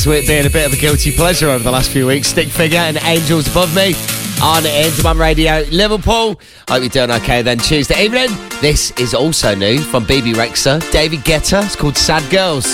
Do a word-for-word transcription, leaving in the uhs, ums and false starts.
So it being a bit of a guilty pleasure over the last few weeks. Stick Figure and Angels Above Me on Into Mum Radio Liverpool. Hope you're doing okay then Tuesday evening. This is also new from B B Rexha, David Guetta. It's called Sad Girls.